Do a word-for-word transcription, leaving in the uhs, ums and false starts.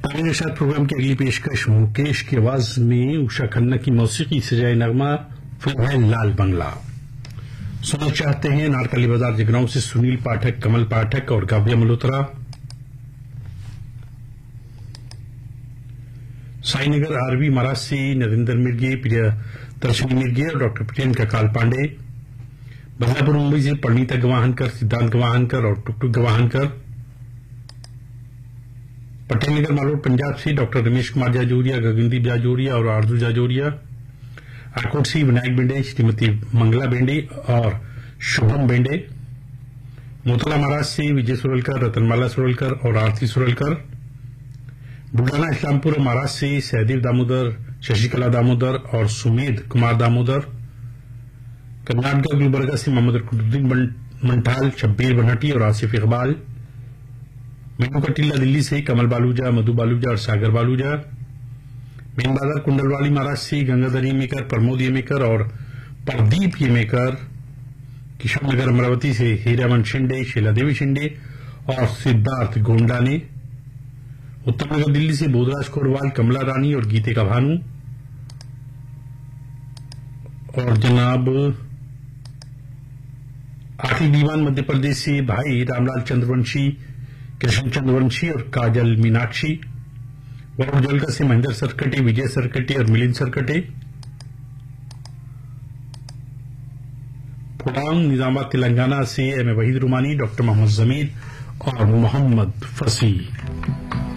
आगे के साथ प्रोग्राम की अगली पेशकश मुकेश की आवाज में उषा खन्ना की मौसीकी से जाए नगमा फिर है लाल बंगला। सुनना चाहते हैं नारकली बाजार जगरांव से सुनील पाठक, कमल पाठक और काव्या मल्होत्रा। साईनगर आरवी महाराज से नरेंद्र मिर्गे, प्रिया दर्शनी मिर्गे और डॉक्टर प्रियंका काल पांडे। बदलापुर मुंबई से परिणीता गवाहनकर, सिद्धांत गवाहनकर और टुकटुक गवाहनकर। पटेल नगर मालोड पंजाब से डॉक्टर रमेश कुमार जाजोरिया, गगनदीप जाजोरिया और आरजू जाजोरिया। आकोट से विनायक बेंडे, श्रीमती मंगला बेंडे और शुभम बेंडे। मोतला महाराज से विजय सुरलकर, रतनमाला सुरलकर और आरती सुरलकर। बुढ़ाना इस्लामपुर महाराज से सहदेव दामोदर, शशिकला दामोदर और सुमेध कुमार दामोदर। कर्नाटक गुलबर्गा से मोहम्मद रुकनुद्दीन मंठाल, शब्बीर बनहटी और आसिफ इकबाल। मीनू कटीला दिल्ली से कमल बालूजा, मधु बालूजा और सागर बालूजा। मेन बाजार कुंडलवाली महाराज से गंगाधर येमेकर, प्रमोद येमेकर और प्रदीप येमेकर। किशोर नगर अमरावती से हीरामन शिंदे, शीला देवी शिंदे और सिद्धार्थ गोंडा ने। उत्तम नगर दिल्ली से बोधराज कोरवाल, कमला रानी और गीतिका भानु। और जनाब आखिरी दीवान मध्य प्रदेश से भाई रामलाल चंद्रवंशी, कृष्ण चंद्रवंशी और काजल मीनाक्षी। वरुण से महेंद्र सरकटे, विजय सरकटे और मिलिंद सरकटे। फुटांग निजामाबाद तेलंगाना से M A Waheed रुमानी, doctor Mohammad जमीर और मोहम्मद फसी।